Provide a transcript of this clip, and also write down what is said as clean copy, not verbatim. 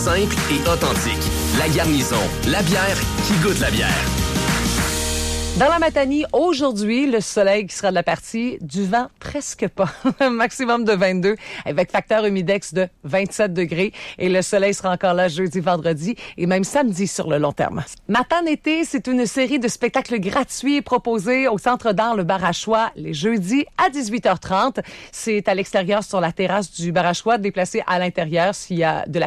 simple et authentique. La Garnison, la bière qui goûte la bière. Dans la Matanie, aujourd'hui, le soleil qui sera de la partie, du vent presque pas, maximum de 22, avec facteur humidex de 27 degrés. Et le soleil sera encore là jeudi, vendredi et même samedi sur le long terme. Matin été, c'est une série de spectacles gratuits proposés au Centre d'art Le Barachois les jeudis à 18h30. C'est à l'extérieur sur la terrasse du Barachois, déplacé à l'intérieur s'il y a de la